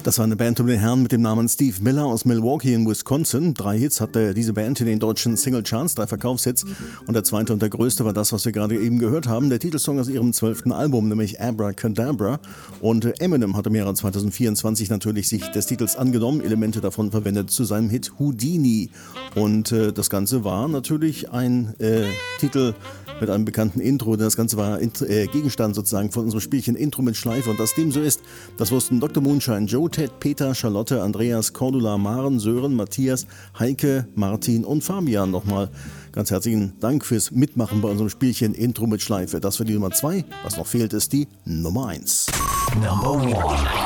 Das war eine Band um den Herrn mit dem Namen Steve Miller aus Milwaukee in Wisconsin. 3 Hits hatte diese Band in den deutschen Singlecharts, 3 Verkaufshits. Und der zweite und der größte war das, was wir gerade eben gehört haben. Der Titelsong aus ihrem 12. Album, nämlich Abracadabra. Und Eminem hatte im Jahre 2024 natürlich sich des Titels angenommen, Elemente davon verwendet zu seinem Hit Houdini. Und das Ganze war natürlich ein Titel mit einem bekannten Intro. Das Ganze war Gegenstand sozusagen von unserem Spielchen Intro mit Schleife. Und dass dem so ist, das wussten Dr. Moonshine, Joe, Ted, Peter, Charlotte, Andreas, Cordula, Maren, Sören, Matthias, Heike, Martin und Fabian. Nochmal ganz herzlichen Dank fürs Mitmachen bei unserem Spielchen Intro mit Schleife. Das war die Nummer 2. Was noch fehlt, ist die Nummer 1. Number 1.